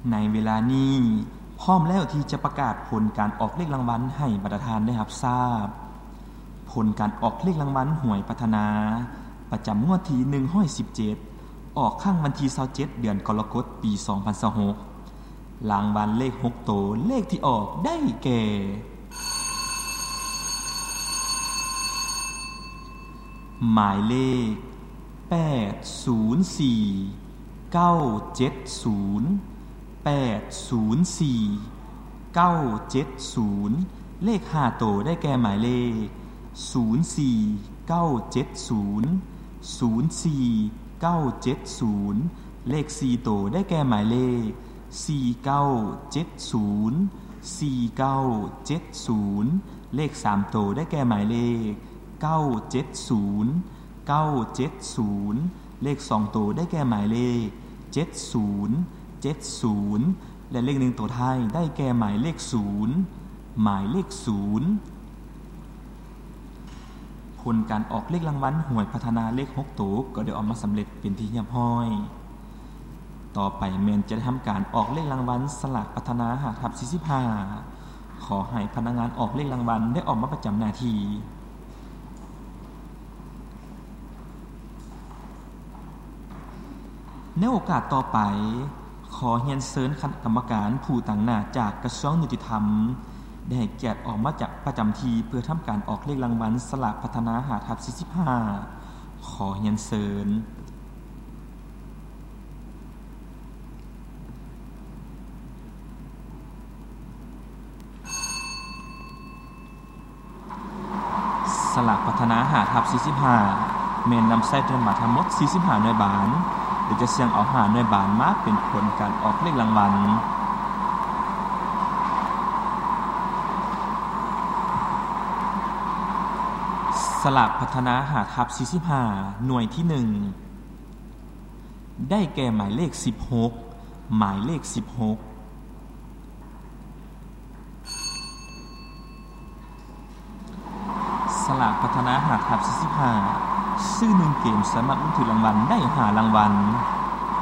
ในเวลานี้พร้อมแล้วที่จะประกาศผลการออกเลขรางวัลให้ประธานได้รับทราบผลการออกเลขรางวัลหวยพัฒนาประจำงวดที่117ออกข้างวันที่27เดือนกรกฎาคมปี2026รางวัลเลข6ตัวเลขที่ออกได้แก่หมายเลข804 970 804 970เลข5ตัวได้แก่หมายเลข04 970 04 970เลข4ตัวได้แก่หมายเลข4970 4970เลข3ตัวได้แก่หมายเลข970 970เลข2ตัวได้แก่หมายเลข70 70และเลข1ตัวท้ายได้แก่หมายเลข0หมายเลข0ผลการออกเลขรางวัลหวยพัฒนาเลข6ตัวก็ได้ออกมาสำเร็จเป็นที่เรียบร้อยต่อไปแม่นจะได้ทำการออกเลขรางวัลสลากพัฒนา5/45ขอให้พนักงานออกเลขรางวัลได้ออกมาประจำหน้าที่ในโอกาสต่อไปขอเรียนเชิญคณะกรรมการผู้ต่างหน้าจากกระทรวงยุติธรรมได้ให้เกียรติออกมาจากประจำที่เพื่อทำการออกเลขรางวัลสลากพัฒนา5/45ขอเรียนเชิญสลากพัฒนา5/45แม่นนำใส่จำนวนทั้งหมด45หน่วยบาทโดยจะเสี่ยงเอา5หน่วยบาทมาเป็นผลการออกเลขรางวัลสลากพัฒนา5/45หน่วยที่1ได้แก่หมายเลข16หมายเลข16สลากพัฒนา5/45ซื้อ1เกมสามารถลุ้นถูกรางวัลได้5รางวัล